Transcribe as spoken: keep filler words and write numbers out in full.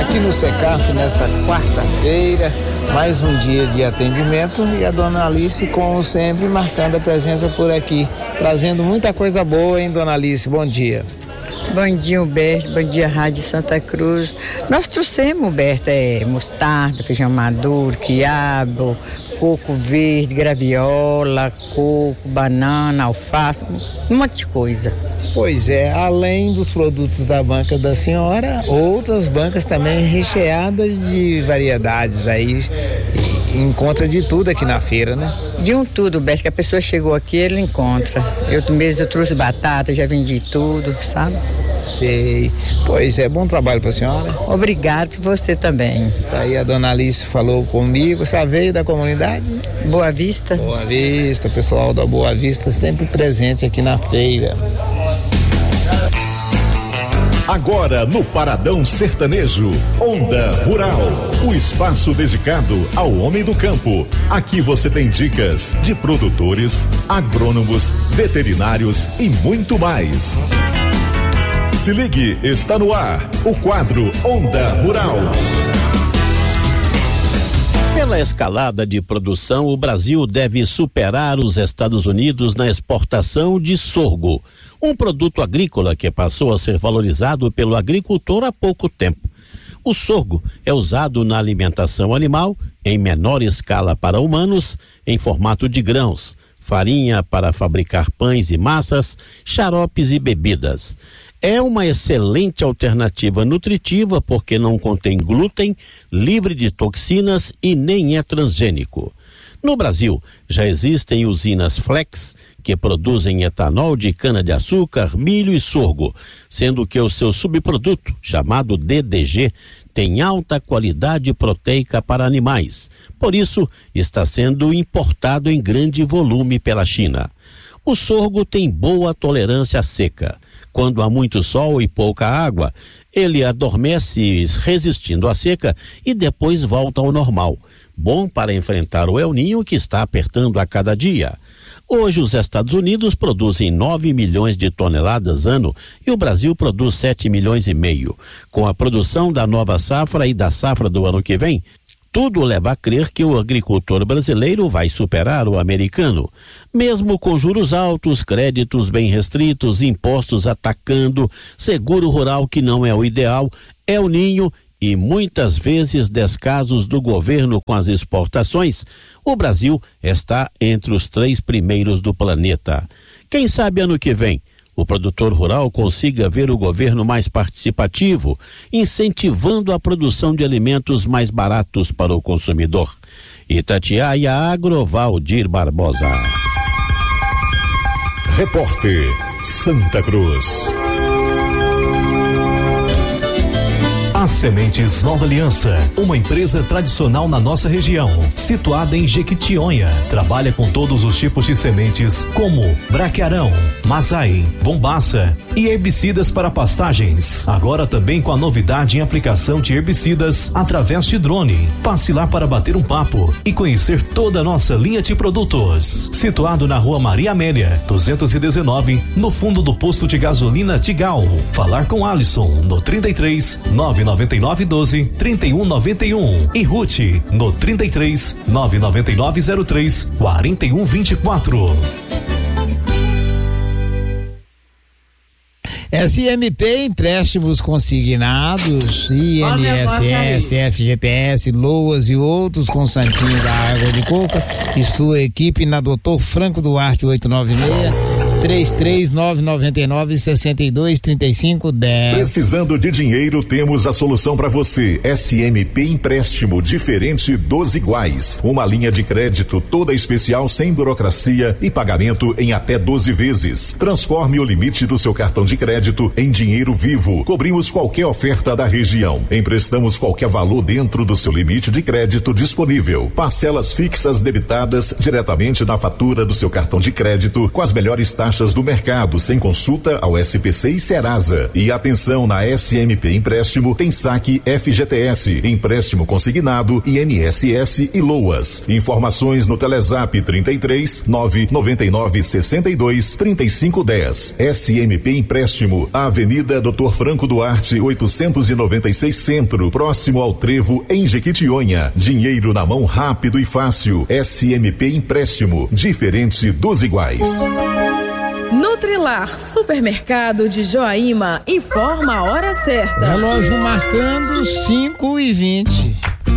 aqui no Secaf nessa quarta-feira, mais um dia de atendimento e a dona Alice, como sempre, marcando a presença por aqui, trazendo muita coisa boa, hein, dona Alice? Bom dia. Bom dia, Humberto. Bom dia, Rádio Santa Cruz. Nós trouxemos, Humberto, é, mostarda, feijão maduro, quiabo, coco verde, graviola, coco, banana, alface, um monte de coisa. Pois é, além dos produtos da banca da senhora, outras bancas também recheadas de variedades aí, encontra de tudo aqui na feira, né? De um tudo, Beto, que a pessoa chegou aqui, ele encontra. Eu mesmo eu trouxe batata, já vendi tudo, sabe? Sei. Pois é, bom trabalho para a senhora. Obrigado por você também. Aí a dona Alice falou comigo, você veio da comunidade? Boa Vista. Boa Vista, pessoal da Boa Vista sempre presente aqui na feira. Agora no Paradão Sertanejo, Onda Rural, o espaço dedicado ao homem do campo. Aqui você tem dicas de produtores, agrônomos, veterinários e muito mais. Se ligue, está no ar, o quadro Onda Rural. Pela escalada de produção, o Brasil deve superar os Estados Unidos na exportação de sorgo, um produto agrícola que passou a ser valorizado pelo agricultor há pouco tempo. O sorgo é usado na alimentação animal, em menor escala para humanos, em formato de grãos, farinha para fabricar pães e massas, xaropes e bebidas. É uma excelente alternativa nutritiva porque não contém glúten, livre de toxinas e nem é transgênico. No Brasil, já existem usinas Flex que produzem etanol de cana-de-açúcar, milho e sorgo, sendo que o seu subproduto, chamado D D G, tem alta qualidade proteica para animais. Por isso, está sendo importado em grande volume pela China. O sorgo tem boa tolerância à seca. Quando há muito sol e pouca água, ele adormece resistindo à seca e depois volta ao normal. Bom para enfrentar o El Niño que está apertando a cada dia. Hoje os Estados Unidos produzem nove milhões de toneladas ano e o Brasil produz sete milhões e meio. Com a produção da nova safra e da safra do ano que vem, tudo leva a crer que o agricultor brasileiro vai superar o americano. Mesmo com juros altos, créditos bem restritos, impostos atacando, seguro rural que não é o ideal, El Niño e muitas vezes descasos do governo com as exportações, o Brasil está entre os três primeiros do planeta. Quem sabe ano que vem o produtor rural consiga ver o governo mais participativo, incentivando a produção de alimentos mais baratos para o consumidor. Itatiaia Agro, Valdir Barbosa. Repórter Santa Cruz. As Sementes Nova Aliança, uma empresa tradicional na nossa região, situada em Jequitinhonha, trabalha com todos os tipos de sementes como braquiarão, mazai, bombaça e herbicidas para pastagens. Agora também com a novidade em aplicação de herbicidas através de drone. Passe lá para bater um papo e conhecer toda a nossa linha de produtos. Situado na Rua Maria Amélia, duzentos e dezenove, no fundo do posto de gasolina Tigal. Falar com Alisson no trinta e três, nove nove nove doze, trinta e um noventa e um e Ruth no trinta e três, nove nove nove zero três, quarenta e um vinte e quatro. S M P, empréstimos consignados, I N S S, F G T S, Loas e outros com Santinho da Água de Coco e sua equipe na doutor Franco Duarte oitocentos e noventa e seis, três três nove nove nove, seis dois três cinco, dez. Precisando de dinheiro, temos a solução para você. S M P Empréstimo, diferente dos iguais. Uma linha de crédito toda especial, sem burocracia e pagamento em até doze vezes. Transforme o limite do seu cartão de crédito em dinheiro vivo. Cobrimos qualquer oferta da região. Emprestamos qualquer valor dentro do seu limite de crédito disponível. Parcelas fixas debitadas diretamente na fatura do seu cartão de crédito com as melhores taxas taxas do mercado sem consulta ao S P C e Serasa. E atenção, na S M P Empréstimo tem saque F G T S, empréstimo consignado, I N S S e LOAS. Informações no Telezap trinta e três, nove noventa e nove, sessenta e dois, trinta e cinco, dez. S M P Empréstimo, Avenida doutor Franco Duarte, oitocentos e noventa e seis Centro, próximo ao Trevo, em Jequitinhonha. Dinheiro na mão rápido e fácil. S M P Empréstimo, diferente dos iguais. Nutrilar, supermercado de Joaíma, informa a hora certa. Relógio marcando cinco e vinte.